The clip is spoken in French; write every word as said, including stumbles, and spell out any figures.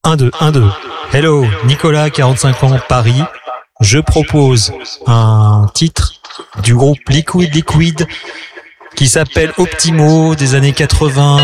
un, deux, un, deux. Hello, Nicolas, quarante-cinq ans, Paris. Je propose un titre du groupe Liquid Liquid qui s'appelle Optimo des années quatre-vingts.